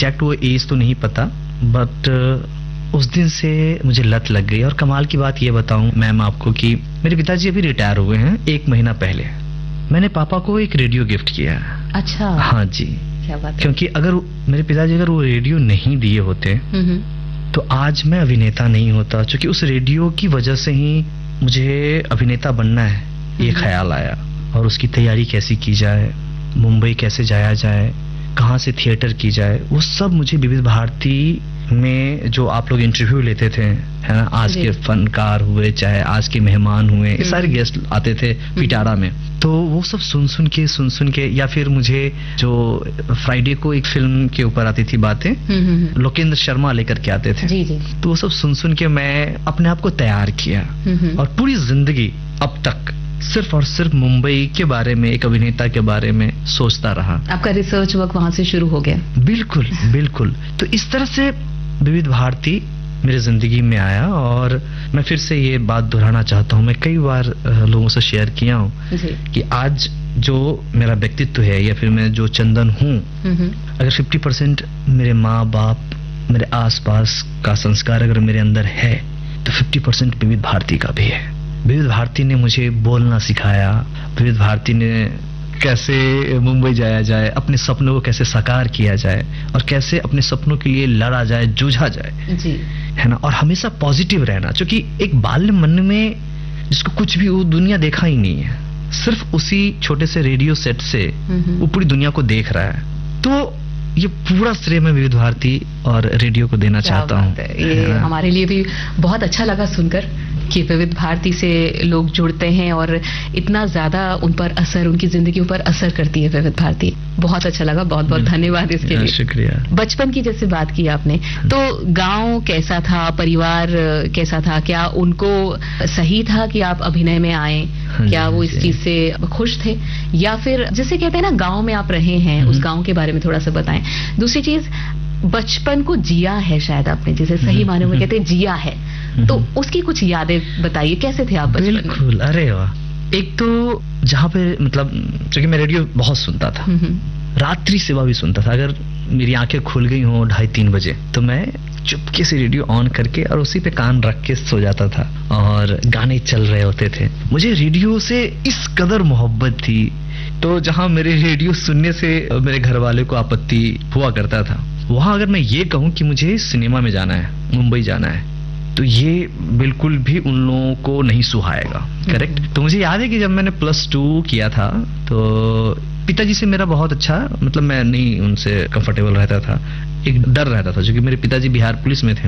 Exact वो as तो नहीं पता, बट उस दिन से मुझे लत लग गई। और कमाल की बात ये बताऊं मैम आपको कि मेरे पिताजी अभी रिटायर हुए हैं 1 महीना पहले। मैंने पापा को एक रेडियो गिफ्ट किया। अच्छा। हाँ जी, क्या बात है। क्योंकि अगर मेरे पिताजी अगर वो रेडियो नहीं दिए होते तो आज मैं अभिनेता नहीं होता। क्योंकि उस रेडियो की वजह से ही मुझे अभिनेता बनना है ये ख्याल आया। और उसकी तैयारी कैसी की जाए, मुंबई कैसे जाया जाए, कहाँ से थिएटर की जाए, वो सब मुझे विविध भारती में जो आप लोग इंटरव्यू लेते थे, है ना, आज के फनकार हुए चाहे आज के मेहमान हुए, ये सारे गेस्ट आते थे पिटारा में, तो वो सब सुन सुन के या फिर मुझे जो फ्राइडे को एक फिल्म के ऊपर आती थी बातें, लोकेंद्र शर्मा लेकर के आते थे। जी जी। तो वो सब सुन के मैं अपने आप को तैयार किया। और पूरी जिंदगी अब तक सिर्फ और सिर्फ मुंबई के बारे में, एक अभिनेता के बारे में सोचता रहा। आपका रिसर्च वर्क वहां से शुरू हो गया। बिल्कुल बिल्कुल। तो इस तरह से विविध भारती मेरे जिंदगी में आया। और मैं फिर से ये बात दोहराना चाहता हूँ, मैं कई बार लोगों से शेयर किया हूँ कि आज जो मेरा व्यक्तित्व है या फिर मैं जो चंदन हूँ, अगर 50% मेरे माँ बाप, मेरे आसपास का संस्कार अगर मेरे अंदर है तो 50% विविध भारती का भी है। विविध भारती ने मुझे बोलना सिखाया, विविध भारती ने कैसे मुंबई जाया जाए, अपने सपनों को कैसे साकार किया जाए और कैसे अपने सपनों के लिए लड़ा जाए, जूझा जाए जी, है ना। और हमेशा पॉजिटिव रहना, क्योंकि एक बाल्य मन में जिसको कुछ भी वो दुनिया देखा ही नहीं है, सिर्फ उसी छोटे से रेडियो सेट से वो पूरी दुनिया को देख रहा है। तो ये पूरा श्रेय मैं विविध भारती और रेडियो को देना चाहता हूँ। ये हमारे लिए भी बहुत अच्छा लगा सुनकर कि विविध भारती से लोग जुड़ते हैं और इतना ज्यादा उन पर असर, उनकी जिंदगी पर असर करती है विविध भारती। बहुत अच्छा लगा, बहुत बहुत धन्यवाद इसके लिए। शुक्रिया। बचपन की जैसे बात की आपने, तो गांव कैसा था, परिवार कैसा था, क्या उनको सही था कि आप अभिनय में आए, क्या वो इस चीज से खुश थे, या फिर जैसे कहते हैं ना गांव में आप रहे हैं, उस गांव के बारे में थोड़ा सा बताएं। दूसरी चीज, बचपन को जिया है शायद आपने, जिसे सही मायनों में कहते हैं जिया है, तो उसकी कुछ यादें बताइए, कैसे थे आप बचपन में? बिल्कुल, अरे वाह। एक तो जहाँ पे मतलब क्योंकि मैं रेडियो बहुत सुनता था, रात्रि सेवा भी सुनता था। अगर मेरी आंखें खुल गई हों 2:30-3 बजे तो मैं चुपके से रेडियो ऑन करके और उसी पे कान रख के सो जाता था और गाने चल रहे होते थे। मुझे रेडियो से इस कदर मोहब्बत थी। तो जहाँ मेरे रेडियो सुनने से मेरे घर वाले को आपत्ति हुआ करता था, वहां अगर मैं ये कहूँ कि मुझे सिनेमा में जाना है, मुंबई जाना है, तो ये बिल्कुल भी उन लोगों को नहीं सुहाएगा। करेक्ट। तो मुझे याद है कि जब मैंने +2 किया था तो पिताजी से मेरा बहुत अच्छा, मतलब मैं नहीं उनसे कंफर्टेबल रहता था, एक डर रहता था, क्योंकि मेरे पिताजी बिहार पुलिस में थे।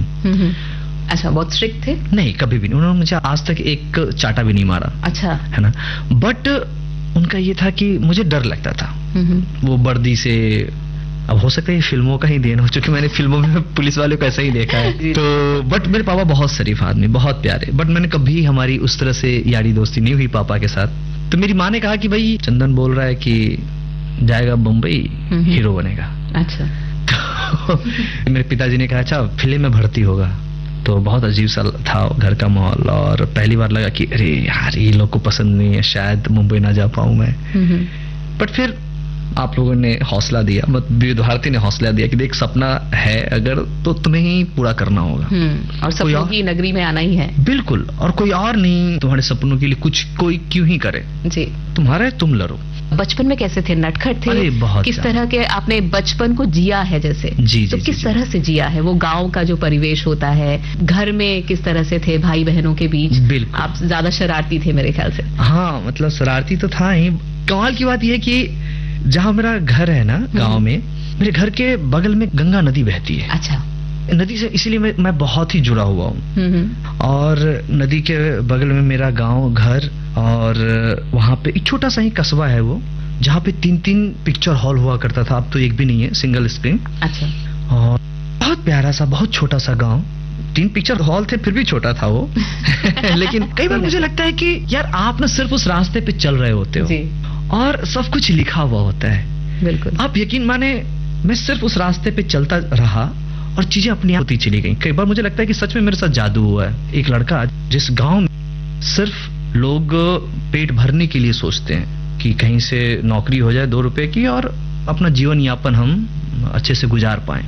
अच्छा, बहुत स्ट्रिक्ट थे? नहीं, कभी भी नहीं, उन्होंने मुझे आज तक एक चाटा भी नहीं मारा। अच्छा, है ना। बट उनका ये था कि मुझे डर लगता था वो वर्दी से। अब हो सकता है ये फिल्मों का ही देन हो, चूंकि मैंने फिल्मों में पुलिस वाले को ऐसा ही देखा है। तो बट मेरे पापा बहुत शरीफ आदमी, बहुत प्यारे, बट मैंने कभी हमारी उस तरह से यारी दोस्ती नहीं हुई पापा के साथ। तो मेरी माँ ने कहा कि भाई चंदन बोल रहा है कि जाएगा मुंबई, हीरो बनेगा। अच्छा। तो मेरे पिताजी ने कहा अच्छा फिल्म में भर्ती होगा। तो बहुत अजीब सा था घर का माहौल, और पहली बार लगा कि अरे यार ये लोग को पसंद नहीं है, शायद मुंबई ना जा पाऊं मैं। बट फिर आप लोगों ने हौसला दिया, विविध भारती ने हौसला दिया कि देख सपना है अगर तो तुम्हें ही पूरा करना होगा, और सपनों की नगरी में आना ही है। बिल्कुल, और कोई और नहीं तुम्हारे सपनों के लिए कुछ कोई क्यों ही करे जी, तुम्हारा है, तुम लड़ो। बचपन में कैसे थे, नटखट थे? बहुत किस तरह के आपने बचपन को जिया है जैसे? जी, तो किस तरह से जिया है? वो गांव का जो परिवेश होता है, घर में किस तरह से थे भाई बहनों के बीच? बिल्कुल, आप ज्यादा शरारती थे मेरे ख्याल से। हाँ, मतलब शरारती तो था ही। कमाल की बात यह है कि जहाँ मेरा घर है ना गांव में, मेरे घर के बगल में गंगा नदी बहती है। अच्छा। नदी से इसलिए मैं बहुत ही जुड़ा हुआ हूँ। और नदी के बगल में मेरा गांव, घर, और वहाँ पे एक छोटा सा ही कस्बा है वो, जहाँ पे 3-3 पिक्चर हॉल हुआ करता था। अब तो एक भी नहीं है, सिंगल स्क्रीन। अच्छा। और बहुत प्यारा सा, बहुत छोटा सा गांव, 3 पिक्चर हॉल थे, फिर भी छोटा था वो। लेकिन कई बार मुझे लगता है कि यार आप ना सिर्फ उस रास्ते पे चल रहे होते हो और सब कुछ लिखा हुआ होता है। बिल्कुल। आप यकीन माने, मैं सिर्फ उस रास्ते पे चलता रहा और चीजें अपने आप होती चली गई। कई बार मुझे लगता है कि सच में मेरे साथ जादू हुआ है। एक लड़का जिस गांव में सिर्फ लोग पेट भरने के लिए सोचते हैं कि कहीं से नौकरी हो जाए 2 रुपए की और अपना जीवन यापन हम अच्छे से गुजार पाएं,